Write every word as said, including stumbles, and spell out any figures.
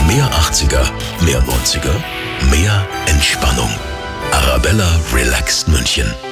Mehr achtziger, mehr neunziger, mehr Entspannung. Arabella Relaxed München.